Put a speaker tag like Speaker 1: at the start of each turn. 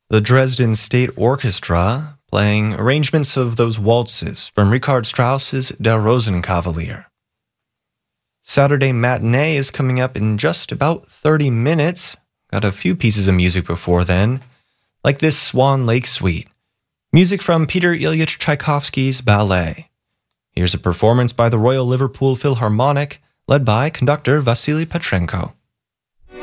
Speaker 1: The Dresden State Orchestra playing arrangements of those waltzes from Richard Strauss's Der Rosenkavalier. Saturday Matinee is coming up in just about 30 minutes. Got a few pieces of music before then, like this Swan Lake Suite. Music from Peter Ilyich Tchaikovsky's ballet. Here's a performance by the Royal Liverpool Philharmonic, led by conductor Vasily Petrenko.